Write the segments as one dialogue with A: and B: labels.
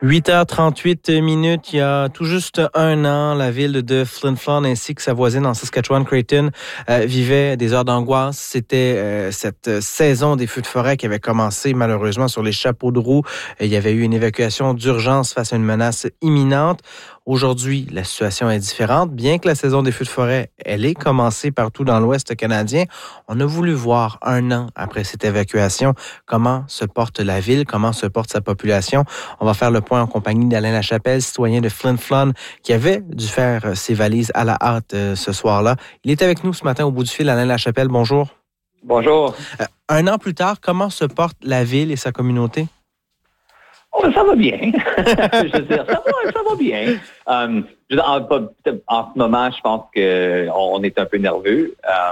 A: 8h38 minutes, il y a tout juste un an, la ville de Flin Flon ainsi que sa voisine en Saskatchewan, Creighton, vivaient des heures d'angoisse. C'était cette saison des feux de forêt qui avait commencé malheureusement sur les chapeaux de roue. Il y avait eu une évacuation d'urgence face à une menace imminente. Aujourd'hui, la situation est différente. Bien que la saison des feux de forêt, elle ait commencé partout dans l'Ouest canadien, on a voulu voir un an après cette évacuation comment se porte la ville, comment se porte sa population. On va faire le point en compagnie d'Alain Lachapelle, citoyen de Flin Flon, qui avait dû faire ses valises à la hâte ce soir-là. Il est avec nous ce matin au bout du fil. Alain Lachapelle, bonjour.
B: Bonjour.
A: Un an plus tard, comment se porte la ville et sa communauté?
B: Oh, ça va bien. Je veux dire, ça va bien. En ce moment, je pense qu'on est un peu nerveux.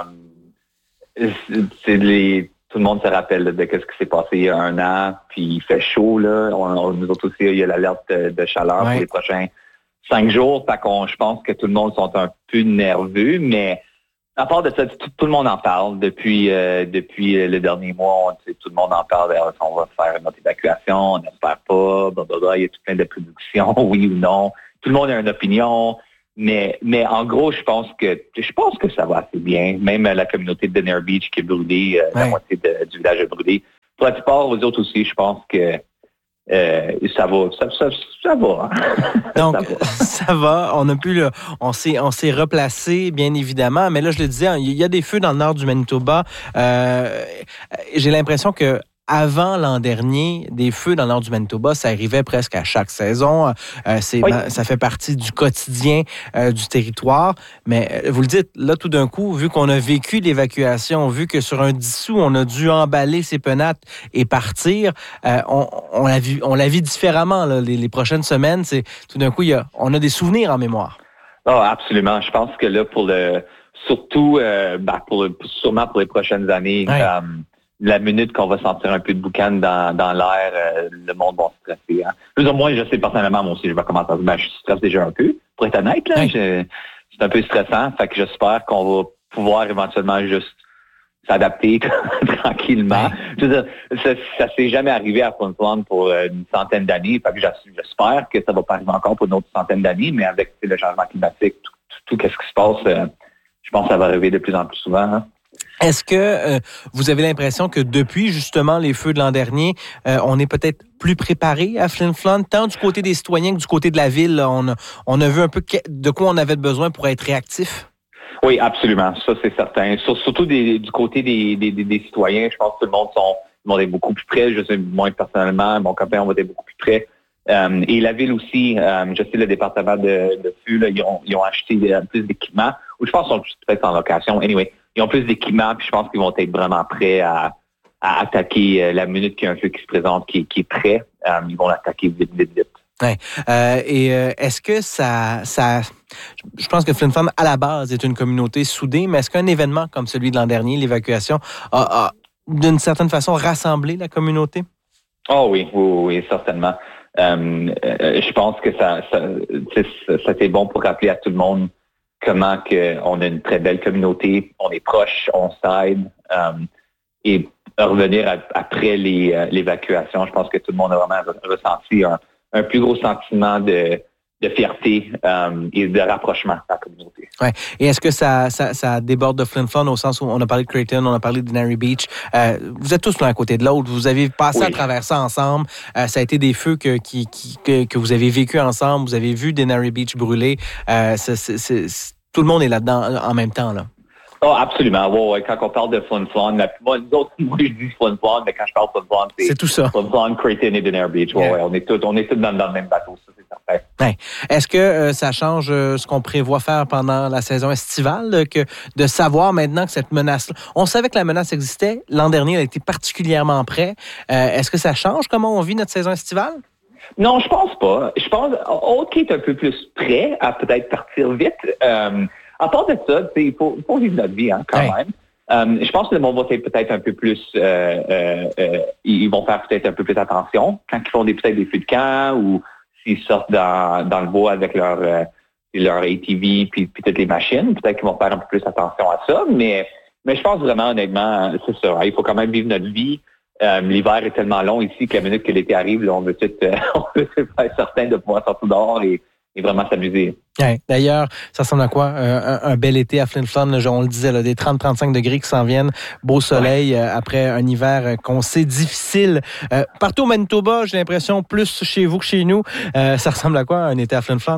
B: Tout le monde se rappelle de ce qui s'est passé il y a un an, puis il fait chaud, là. Nous autres aussi, il y a l'alerte de chaleur pour les prochains 5 jours. Fait je pense que tout le monde sont un peu nerveux, mais à part de ça, tout le monde en parle depuis le dernier mois. Tout le monde en parle. On va faire notre évacuation, on n'espère pas. Blablabla, il y a tout plein de prédictions, oui ou non. Tout le monde a une opinion. Mais en gros, je pense que ça va assez bien. Même la communauté de Denair Beach qui est brûlée, la moitié du village est brûlé. Pour la plupart, aux autres aussi, je pense que ça va.
A: Donc, ça va. On s'est replacé, bien évidemment. Mais là, je le disais, il y a des feux dans le nord du Manitoba. J'ai l'impression que avant l'an dernier, des feux dans le nord du Manitoba, ça arrivait presque à chaque saison. Ça fait partie du quotidien du territoire. Mais vous le dites, là, tout d'un coup, vu qu'on a vécu l'évacuation, vu que sur un 10 sous, on a dû emballer ses penates et partir, on la vit différemment. Là, les prochaines semaines, tout d'un coup, on a des souvenirs en mémoire.
B: Oh, absolument. Je pense que là, sûrement pour les prochaines années, la minute qu'on va sentir un peu de boucan dans l'air, le monde va se stresser. Hein. Plus ou moins, je sais personnellement, moi aussi, je vais commencer à je stresse déjà un peu. Pour être honnête, là, c'est un peu stressant. Fait que j'espère qu'on va pouvoir éventuellement juste s'adapter tranquillement. Je veux dire, ça s'est jamais arrivé à Flin Flon pour une centaine d'années. Fait que j'espère que ça va pas arriver encore pour une autre centaine d'années, mais avec le changement climatique, tout ce qui se passe, je pense que ça va arriver de plus en plus souvent. Hein.
A: Est-ce que vous avez l'impression que depuis justement les feux de l'an dernier, on est peut-être plus préparé à Flin Flon, tant du côté des citoyens que du côté de la ville? Là, on a vu un peu de quoi on avait besoin pour être réactif?
B: Oui, absolument. Ça, c'est certain. Surtout du côté des citoyens, je pense que tout le monde est beaucoup plus près. Je sais, moi, personnellement, mon copain, on va être beaucoup plus près. Et la ville aussi, je sais, le département de feu, là, ils ont acheté plus d'équipements, ou je pense qu'ils sont peut-être en location. Anyway, ils ont plus d'équipements, puis je pense qu'ils vont être vraiment prêts à attaquer la minute qu'il y a un feu qui se présente, qui est prêt. Ils vont l'attaquer vite.
A: Ouais. Est-ce que ça, je pense que Flin Flon, à la base, est une communauté soudée, mais est-ce qu'un événement comme celui de l'an dernier, l'évacuation, a d'une certaine façon rassemblé la communauté?
B: Oh oui, certainement. Je pense que ça c'est bon pour rappeler à tout le monde comment on a une très belle communauté, on est proche, on s'aide, et revenir après l'évacuation, je pense que tout le monde a vraiment ressenti un plus gros sentiment de fierté et de rapprochement de la communauté.
A: Ouais. Et est-ce que ça déborde de Flin Flon au sens où on a parlé de Creighton, on a parlé de Denair Beach? Vous êtes tous l'un à côté de l'autre. Vous avez passé à travers ça ensemble. Ça a été des feux que vous avez vécu ensemble. Vous avez vu Denair Beach brûler. Tout le monde est là-dedans en même temps, là.
B: Oh, absolument. Ouais. Quand on parle de Flin Flon, moi, je dis Flin Flon, mais quand je parle de Flin Flon,
A: c'est tout ça.
B: Flin Flon, Creighton et Denair Beach. Ouais, on est tous dans le même bateau, ça, c'est certain.
A: Ouais. Est-ce que ça change ce qu'on prévoit faire pendant la saison estivale, que de savoir maintenant que cette menace, on savait que la menace existait, l'an dernier, elle a été particulièrement près. Est-ce que ça change comment on vit notre saison estivale?
B: Non, je pense pas. Je pense OK est un peu plus prêt à peut-être partir vite. À part de ça, il faut vivre notre vie, hein, quand même. Je pense que le monde va peut-être un peu plus... ils vont faire peut-être un peu plus attention quand ils font peut-être des feux de camp ou s'ils sortent dans le bois avec leur ATV puis toutes les machines. Peut-être qu'ils vont faire un peu plus attention à ça. Mais je pense vraiment, honnêtement, c'est ça. Il faut quand même vivre notre vie. L'hiver est tellement long ici que la minute que l'été arrive, là, on veut tout être certain de pouvoir sortir dehors et vraiment s'amuser.
A: Ouais. D'ailleurs, ça ressemble à quoi? Un bel été à Flin Flon, on le disait, là, des 30-35 degrés qui s'en viennent, beau soleil après un hiver qu'on sait difficile. Partout au Manitoba, j'ai l'impression, plus chez vous que chez nous. Ça ressemble à quoi un été à Flin Flon?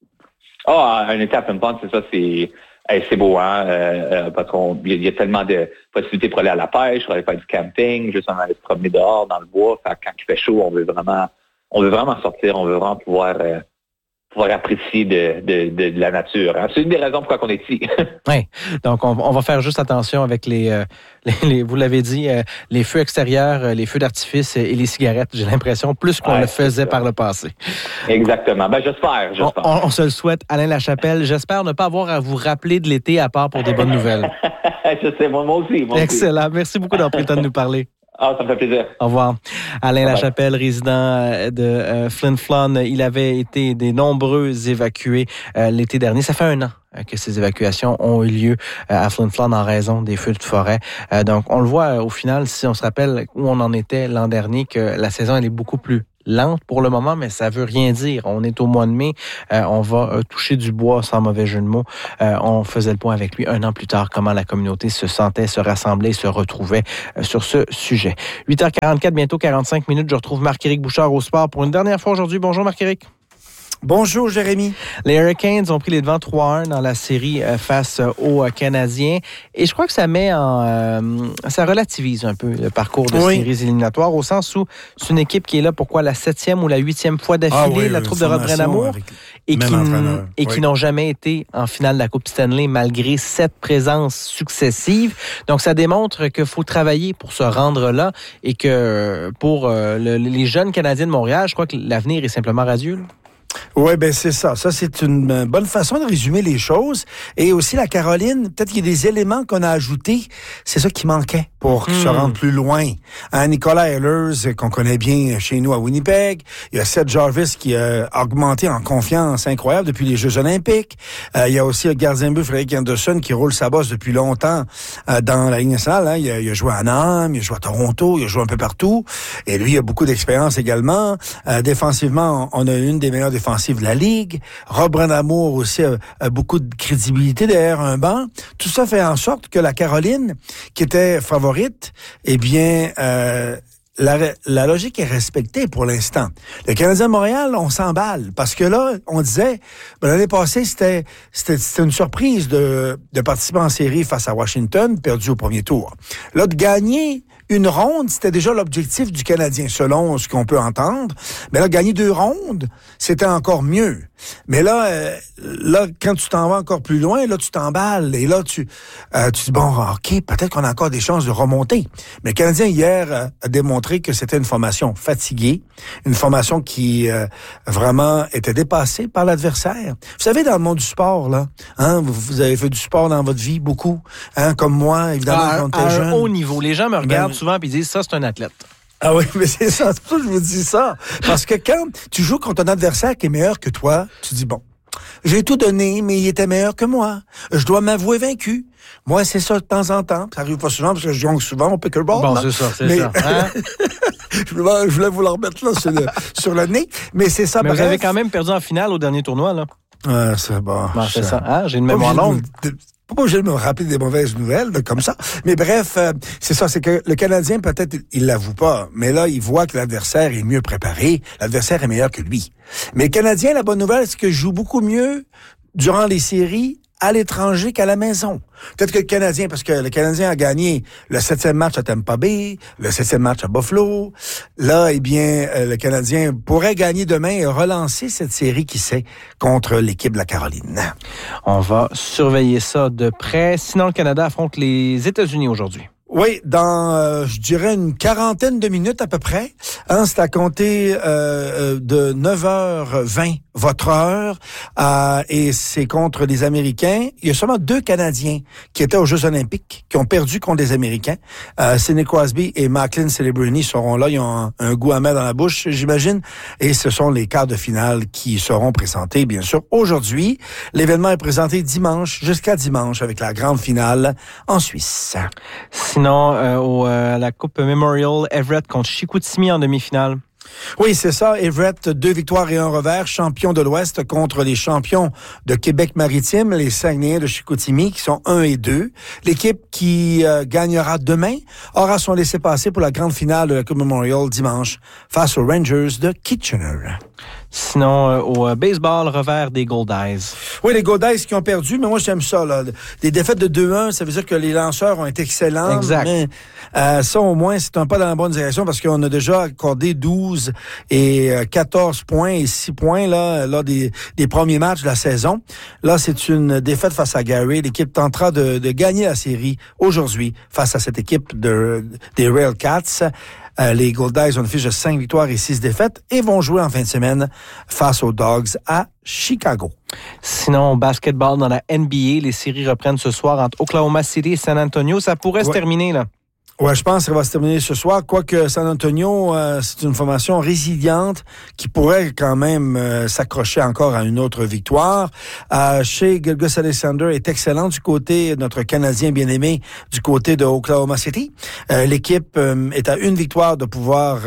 B: Un été à Flin Flon, c'est ça, c'est beau, hein? Parce qu'il y a tellement de possibilités pour aller à la pêche, pour aller faire du camping, juste aller se promener dehors dans le bois. Fait, quand il fait chaud, on veut vraiment sortir, on veut vraiment pouvoir apprécier de la nature. Hein? C'est une des raisons pourquoi on est ici.
A: Oui, donc on va faire juste attention avec les vous l'avez dit, les feux extérieurs, les feux d'artifice et les cigarettes, j'ai l'impression, plus qu'on le faisait par le passé.
B: Exactement. Ben j'espère.
A: On se le souhaite, Alain Lachapelle. J'espère ne pas avoir à vous rappeler de l'été à part pour des bonnes nouvelles.
B: Je sais, moi aussi.
A: Excellent. Merci beaucoup d'avoir pris le temps de nous parler.
B: Ça me fait plaisir.
A: Au revoir. Alain Lachapelle, résident de Flin Flon. Il avait été des nombreux évacués l'été dernier. Ça fait 1 an que ces évacuations ont eu lieu à Flin Flon en raison des feux de forêt. Donc, on le voit au final, si on se rappelle où on en était l'an dernier, que la saison, elle est beaucoup plus lente pour le moment, mais ça veut rien dire. On est au mois de mai, on va toucher du bois sans mauvais jeu de mots. On faisait le point avec lui 1 an plus tard, comment la communauté se sentait, se rassemblait, se retrouvait sur ce sujet. 8h44, bientôt 45 minutes. Je retrouve Marc-Éric Bouchard au sport pour une dernière fois aujourd'hui. Bonjour Marc-Éric.
C: Bonjour, Jérémy.
A: Les Hurricanes ont pris les devants 3-1 dans la série face aux Canadiens. Et je crois que ça ça relativise un peu le parcours de séries éliminatoires, au sens où c'est une équipe qui est là pourquoi la 7e ou la 8e fois d'affilée, la troupe de Rod Brind'Amour, et qui n'ont jamais été en finale de la Coupe Stanley malgré 7 présences successives. Donc, ça démontre qu'il faut travailler pour se rendre là et que pour les jeunes Canadiens de Montréal, je crois que l'avenir est simplement radieux.
C: Oui, ben c'est ça. Ça, c'est une bonne façon de résumer les choses. Et aussi, la Caroline, peut-être qu'il y a des éléments qu'on a ajoutés. C'est ça qui manquait pour se rendre plus loin. Nicolas Ehlers, qu'on connaît bien chez nous à Winnipeg. Il y a Seth Jarvis qui a augmenté en confiance incroyable depuis les Jeux olympiques. Il y a aussi le gardien de but Frédéric Anderson qui roule sa bosse depuis longtemps dans la Ligue nationale. Hein. Il a joué à Anaheim, il a joué à Toronto, il a joué un peu partout. Et lui, il a beaucoup d'expérience également. Défensivement, on a une des meilleures défensives de la Ligue. Rod Brind'Amour aussi a beaucoup de crédibilité derrière un banc. Tout ça fait en sorte que la Caroline, qui était favorite, eh bien, la logique est respectée pour l'instant. Le Canadien de Montréal, on s'emballe parce que là, on disait, l'année passée, c'était une surprise de participer en série face à Washington, perdu au premier tour. Là, de gagner une ronde, c'était déjà l'objectif du Canadien, selon ce qu'on peut entendre. Mais là, gagner 2 rondes, c'était encore mieux. Mais là, quand tu t'en vas encore plus loin, là, tu t'emballes. Et là, tu dis, bon, OK, peut-être qu'on a encore des chances de remonter. Mais le Canadien, hier, a démontré que c'était une formation fatiguée, une formation qui, vraiment était dépassée par l'adversaire. Vous savez, dans le monde du sport, là, hein, vous avez fait du sport dans votre vie, beaucoup, hein, comme moi, évidemment, quand t'es jeune.
A: À un haut niveau. Les gens me regardent souvent et disent, ça, c'est un athlète.
C: Ah oui, mais c'est ça. C'est pour ça que je vous dis ça. Parce que quand tu joues contre un adversaire qui est meilleur que toi, tu dis, bon, j'ai tout donné, mais il était meilleur que moi. Je dois m'avouer vaincu. Moi, c'est ça de temps en temps. Ça arrive pas souvent parce que je joue souvent au pickleball.
A: Bon, c'est ça. Hein?
C: Je voulais vous le remettre là sur le nez, mais c'est ça.
A: Mais bref. Vous avez quand même perdu en finale au dernier tournoi, là.
C: C'est bon.
A: C'est ça. Hein? J'ai une mémoire longue.
C: Pas obligé de me rappeler des mauvaises nouvelles, comme ça. Mais bref, c'est ça, c'est que le Canadien, peut-être, il l'avoue pas, mais là, il voit que l'adversaire est mieux préparé, l'adversaire est meilleur que lui. Mais le Canadien, la bonne nouvelle, c'est qu'il joue beaucoup mieux durant les séries à l'étranger qu'à la maison. Peut-être que le Canadien, parce que le Canadien a gagné le 7e match à Tampa Bay, le 7e match à Buffalo. Là, eh bien, le Canadien pourrait gagner demain et relancer cette série, qui sait, contre l'équipe de la Caroline.
A: On va surveiller ça de près. Sinon, le Canada affronte les États-Unis aujourd'hui.
C: Oui, dans, je dirais, une quarantaine de minutes à peu près. Hein, c'est à compter de 9h20, votre heure, et c'est contre les Américains. Il y a seulement 2 Canadiens qui étaient aux Jeux olympiques, qui ont perdu contre les Américains. Sidney Crosby et Macklin Celebrini seront là. Ils ont un goût amer dans la bouche, j'imagine. Et ce sont les quarts de finale qui seront présentés, bien sûr, aujourd'hui. L'événement est présenté dimanche, jusqu'à dimanche, avec la grande finale en Suisse.
A: Sinon, Sinon, la Coupe Memorial, Everett contre Chicoutimi en demi-finale.
C: Oui, c'est ça. Everett, 2 victoires et 1 revers, champion de l'Ouest contre les champions de Québec-Maritime, les Saguenayens de Chicoutimi, qui sont 1 et 2. L'équipe qui gagnera demain aura son laissez-passer pour la grande finale de la Coupe Memorial dimanche face aux Rangers de Kitchener.
A: Sinon, au baseball, revers des Goldies.
C: Oui, les Goldies qui ont perdu, mais moi, j'aime ça. Là. Des défaites de 2-1, ça veut dire que les lanceurs ont été excellents.
A: Exact.
C: Mais ça, au moins, c'est un pas dans la bonne direction parce qu'on a déjà accordé 12 et 14 points et 6 points lors des premiers matchs de la saison. Là, c'est une défaite face à Gary. L'équipe tentera de gagner la série aujourd'hui face à cette équipe des Railcats. Les Goldies ont une fiche de 5 victoires et 6 défaites et vont jouer en fin de semaine face aux Dogs à Chicago.
A: Sinon, basketball dans la NBA, les séries reprennent ce soir entre Oklahoma City et San Antonio. Ça pourrait se terminer, là.
C: Ouais, je pense que ça va se terminer ce soir. Quoique San Antonio, c'est une formation résiliente qui pourrait quand même s'accrocher encore à une autre victoire. Shai Gilgeous-Alexander est excellent du côté de notre Canadien bien-aimé du côté de Oklahoma City. L'équipe est à une victoire de pouvoir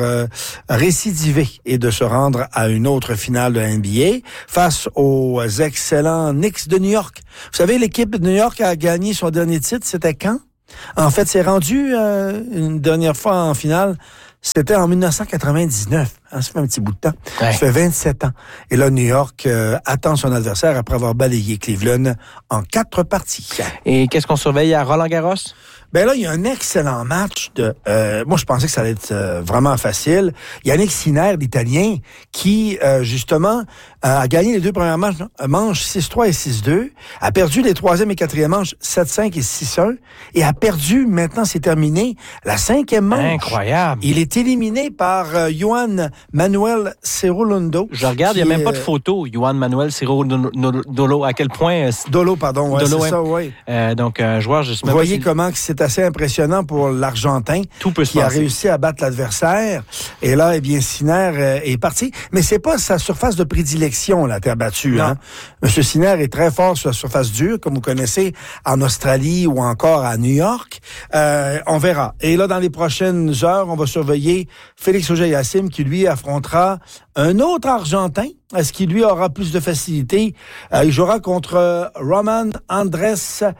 C: récidiver et de se rendre à une autre finale de la NBA face aux excellents Knicks de New York. Vous savez, l'équipe de New York a gagné son dernier titre, c'était quand? En fait, c'est rendu une dernière fois en finale, c'était en 1999. Ça fait un petit bout de temps.
A: Ouais.
C: Ça fait 27 ans. Et là, New York attend son adversaire après avoir balayé Cleveland en 4 parties.
A: Et qu'est-ce qu'on surveille à Roland-Garros?
C: Ben là, il y a un excellent match de... moi, je pensais que ça allait être vraiment facile. Yannick Sinner, l'Italien, qui, justement, a gagné les 2 premières manches 6-3 et 6-2, a perdu les 3e et 4e manches 7-5 et 6-1, et a perdu, maintenant c'est terminé, la 5e manche.
A: Incroyable.
C: Il est éliminé par Juan Manuel Cerrulondo.
A: Je regarde, il n'y a même pas de photo, Juan Manuel Cerrulondo, à quel point...
C: Dolo, pardon, ouais,
A: Dolo,
C: c'est ça, oui.
A: Donc, un joueur, je sais même
C: Vous voyez comment c'est assez impressionnant pour l'Argentin
A: tout peut se
C: qui
A: passer.
C: a réussi à battre l'adversaire. Et là, eh bien, Sinner est parti. Mais c'est pas sa surface de prédilection, la terre battue. Hein? Monsieur Sinner est très fort sur la surface dure, comme vous connaissez, en Australie ou encore à New York. On verra. Et là, dans les prochaines heures, on va surveiller Félix Auger-Aliassime qui, lui, affrontera un autre Argentin. Est-ce qu'il, lui, aura plus de facilité? Il jouera contre Roman Andrés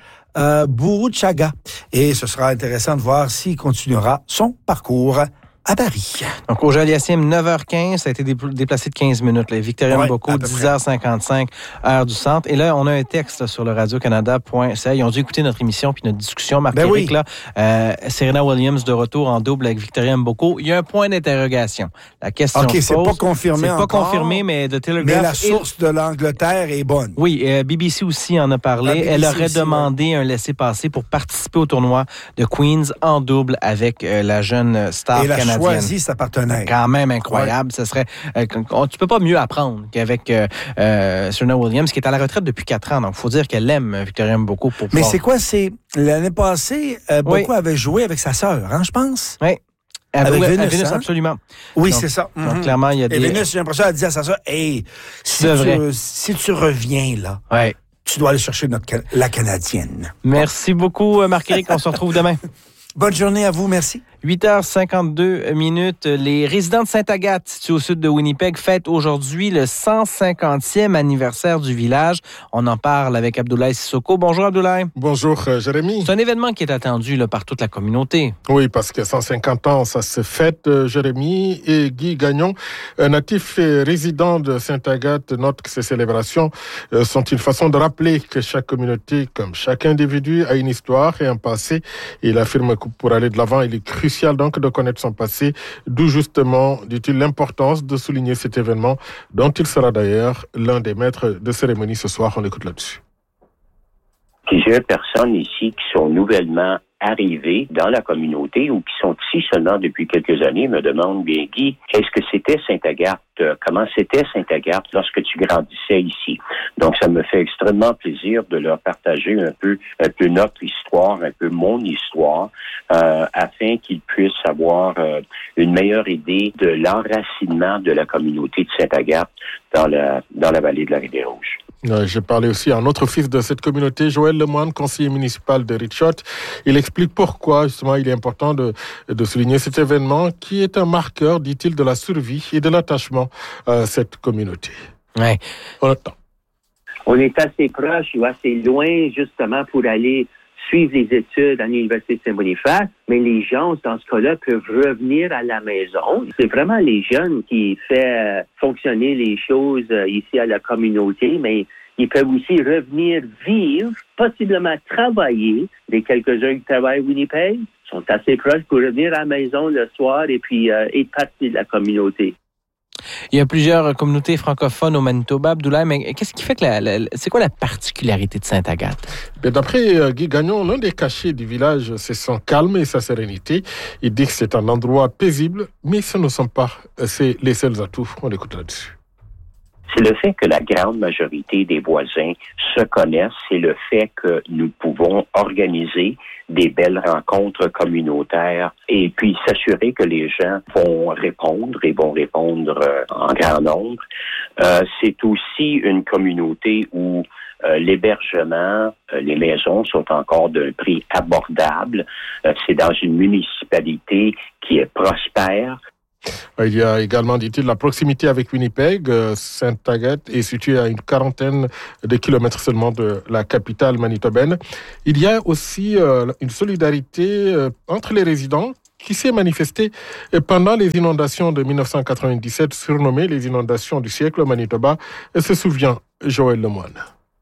C: Burruchaga. Et ce sera intéressant de voir s'il continuera son parcours à Paris.
A: Donc, Auger-Aliassime, 9h15, ça a été déplacé de 15 minutes. Victorien Mboko, 10h55, heure du centre. Et là, on a un texte là, sur le radiocanada.ca. Ils ont dû écouter notre émission puis notre discussion. Marc-Éric, là, Serena Williams de retour en double avec Victorien Mboko. Il y a un point d'interrogation. La question
C: OK, c'est pas confirmé encore.
A: C'est pas confirmé, mais de Telegraph...
C: Mais la source de l'Angleterre est bonne.
A: Oui, BBC aussi en a parlé. Elle aurait demandé un laissez-passer pour participer au tournoi de Queens en double avec la jeune star canadienne.
C: Choisi sa partenaire.
A: Quand même incroyable. Ce serait, tu peux pas mieux apprendre qu'avec Serena Williams, qui est à la retraite depuis 4 ans. Donc, il faut dire qu'elle aime Victorien Mboko pour
C: Mais c'est quoi? C'est l'année passée, Mboko avait joué avec sa sœur, hein, je pense?
A: Oui.
C: Avec Vénus,
A: Vénus, absolument.
C: Oui,
A: donc,
C: c'est ça.
A: Donc, clairement, il y a
C: Et Vénus, j'ai l'impression, elle dit à sa sœur, hey, si tu reviens là, tu dois aller chercher la Canadienne.
A: Merci beaucoup, Marc-Éric. On se retrouve demain.
C: Bonne journée à vous, merci.
A: 8h52. Les résidents de Sainte-Agathe, situés au sud de Winnipeg, fêtent aujourd'hui le 150e anniversaire du village. On en parle avec Abdoulaye Sissoko. Bonjour, Abdoulaye.
D: Bonjour, Jérémy.
A: C'est un événement qui est attendu là, par toute la communauté.
D: Oui, parce que 150 ans, ça se fête, Jérémy. Et Guy Gagnon, natif et résident de Sainte-Agathe, note que ces célébrations sont une façon de rappeler que chaque communauté, comme chaque individu, a une histoire et un passé. Il affirme que pour aller de l'avant, il est crucial donc de connaître son passé, d'où justement, dit-il, l'importance de souligner cet événement, dont il sera d'ailleurs l'un des maîtres de cérémonie ce soir. On l'écoute là-dessus.
E: Plusieurs personnes ici qui sont nouvellement arrivées dans la communauté ou qui sont ici seulement depuis quelques années me demandent, bien Guy, qu'est-ce que c'était Sainte-Agathe? Comment c'était Sainte-Agathe lorsque tu grandissais ici? Donc, ça me fait extrêmement plaisir de leur partager un peu notre histoire, un peu mon histoire, afin qu'ils puissent avoir une meilleure idée de l'enracinement de la communauté de Sainte-Agathe dans la vallée de la Rivière-Rouge.
D: J'ai parlé aussi à un autre fils de cette communauté, Joël Lemoine, conseiller municipal de Richot. Il explique pourquoi, justement, il est important de souligner cet événement qui est un marqueur, dit-il, de la survie et de l'attachement à cette communauté.
A: Ouais.
E: On est assez proche ou assez loin, justement, pour aller suivre les études à l'Université de Saint-Boniface, mais les gens, dans ce cas-là, peuvent revenir à la maison. C'est vraiment les jeunes qui font fonctionner les choses ici à la communauté, mais ils peuvent aussi revenir vivre, possiblement travailler. Les quelques-uns qui travaillent à Winnipeg sont assez proches pour revenir à la maison le soir et puis être partie de la communauté.
A: Il y a plusieurs communautés francophones au Manitoba, Abdoulaye, mais qu'est-ce qui fait que c'est quoi la particularité de Sainte-Agathe?
D: D'après Guy Gagnon, l'un des cachets du village, c'est son calme et sa sérénité. Il dit que c'est un endroit paisible, mais ce ne sont pas les seuls atouts. On écoute là-dessus.
E: C'est le fait que la grande majorité des voisins se connaissent, c'est le fait que nous pouvons organiser des belles rencontres communautaires et puis s'assurer que les gens vont répondre et vont répondre en grand nombre. C'est aussi une communauté où l'hébergement, les maisons sont encore d'un prix abordable. C'est dans une municipalité qui est prospère.
D: Il y a également, dit-il, la proximité avec Winnipeg. Sainte-Agathe est située à une quarantaine de kilomètres seulement de la capitale manitobaine. Il y a aussi une solidarité entre les résidents qui s'est manifestée pendant les inondations de 1997, surnommées les inondations du siècle au Manitoba. Se souvient Joël Lemoine.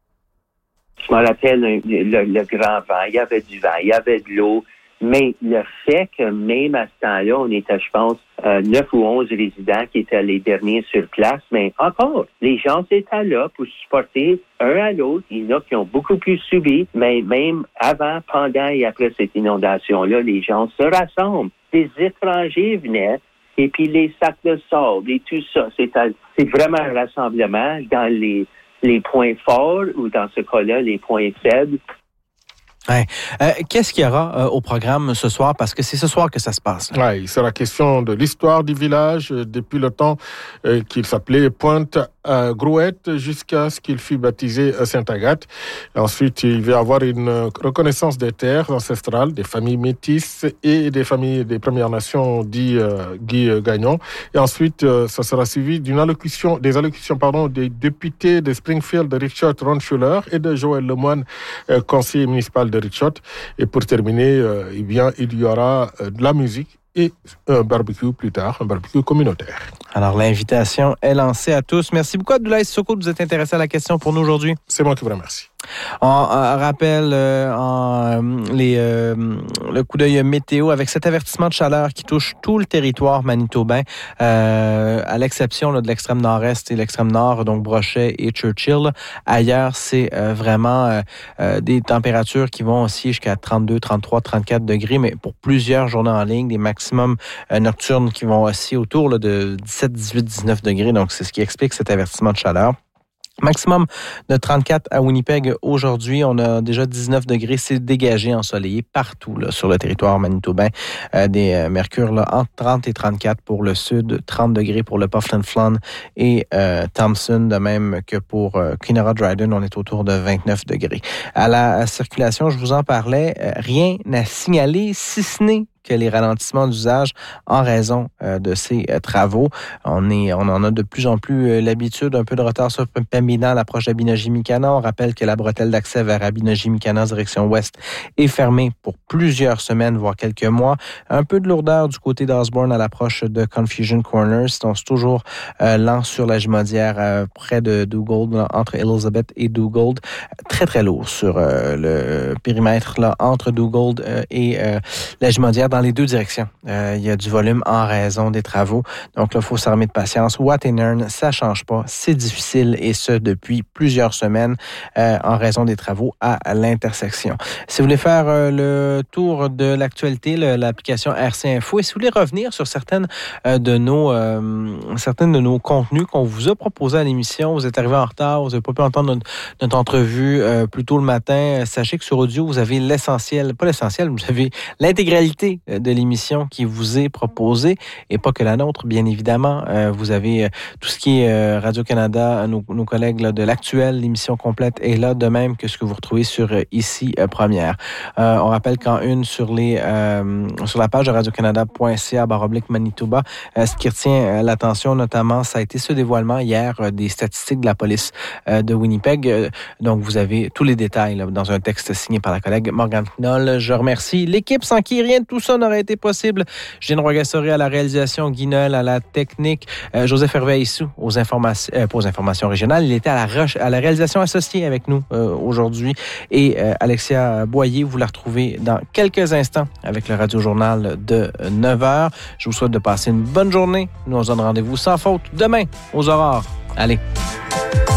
E: Je me rappelle le grand vent, il y avait du vent, il y avait de l'eau. Mais le fait que même à ce temps-là, on était, je pense, 9 ou 11 résidents qui étaient les derniers sur place, mais encore, les gens étaient là pour supporter un à l'autre. Il y en a qui ont beaucoup plus subi, mais même avant, pendant et après cette inondation-là, les gens se rassemblent. Des étrangers venaient, et puis les sacs de sable et tout ça. C'est vraiment un rassemblement dans les points forts ou dans ce cas-là, les points faibles.
A: Ouais. Qu'est-ce qu'il y aura au programme ce soir? Parce que c'est ce soir que ça se passe.
D: Oui, il sera question de l'histoire du village depuis le temps qu'il s'appelait Pointe-Grouette jusqu'à ce qu'il fût baptisé Sainte-Agathe. Ensuite, il va y avoir une reconnaissance des terres ancestrales, des familles métisses et des familles des Premières Nations, dit Guy Gagnon. Et ensuite, ça sera suivi des allocutions des députés de Springfield, de Richot, Ron Schuller et de Joël Lemoine, conseiller municipal de Richot. Et pour terminer, il y aura de la musique et un barbecue plus tard, un barbecue communautaire.
A: Alors, l'invitation est lancée à tous. Merci beaucoup, Abdoulaye Sissoko, de vous être intéressé à la question pour nous aujourd'hui.
D: C'est moi qui vous remercie.
A: On rappelle le coup d'œil météo avec cet avertissement de chaleur qui touche tout le territoire manitobain, à l'exception de l'extrême nord-est et l'extrême nord, donc Brochet et Churchill. Ailleurs, c'est vraiment des températures qui vont aussi jusqu'à 32, 33, 34 degrés, mais pour plusieurs journées en ligne, des maximums nocturnes qui vont aussi autour de 17, 18, 19 degrés. Donc, c'est ce qui explique cet avertissement de chaleur. Maximum de 34 à Winnipeg aujourd'hui. On a déjà 19 degrés. C'est dégagé, ensoleillé partout là, sur le territoire manitobain. Des mercures là, entre 30 et 34 pour le sud, 30 degrés pour le Puffin et Thompson, de même que pour Kenora-Dryden, on est autour de 29 degrés. À la circulation, je vous en parlais, rien à signaler, si ce n'est que les ralentissements d'usage en raison de ces travaux. On en a de plus en plus l'habitude, un peu de retard sur Pembina à l'approche d'Abinogi-Mikana. On rappelle que la bretelle d'accès vers Abinogi-Mikana, direction ouest, est fermée pour plusieurs semaines, voire quelques mois. Un peu de lourdeur du côté d'Osborne à l'approche de Confusion Corners. C'est toujours lent sur la Jumodière près de Dugald, là, entre Elizabeth et Dugald. Très, très lourd sur le périmètre là, entre Dugald et la Jumodière. Dans les deux directions. Il y a du volume en raison des travaux. Donc là, il faut s'armer de patience. Watt-Einern, ça ne change pas. C'est difficile et ce, depuis plusieurs semaines en raison des travaux à l'intersection. Si vous voulez faire le tour de l'actualité, l'application RC Info, et si vous voulez revenir sur certaines de nos contenus qu'on vous a proposés à l'émission, vous êtes arrivé en retard, vous n'avez pas pu entendre notre entrevue plus tôt le matin, sachez que sur audio, vous avez l'essentiel, pas l'essentiel, vous avez l'intégralité de l'émission qui vous est proposée et pas que la nôtre, bien évidemment. Vous avez tout ce qui est Radio-Canada, nos collègues là, de l'actuel, l'émission complète est là, de même que ce que vous retrouvez sur Ici Première. On rappelle qu'en une sur la page de radiocanada.ca/Manitoba, ce qui retient l'attention notamment, ça a été ce dévoilement hier des statistiques de la police de Winnipeg. Donc, vous avez tous les détails là, dans un texte signé par la collègue Morgane Knoll. Je remercie l'équipe sans qui rien de tout ça n'aurait été possible. Jeanne Roy-Gastoré à la réalisation, Guy Noël à la technique, Joseph Hervé-Issou aux informations régionales. Il était à la réalisation associée avec nous aujourd'hui. Et Alexia Boyer, vous la retrouvez dans quelques instants avec le Radio-Journal de 9h. Je vous souhaite de passer une bonne journée. Nous on se donne rendez-vous sans faute demain aux aurores. Allez.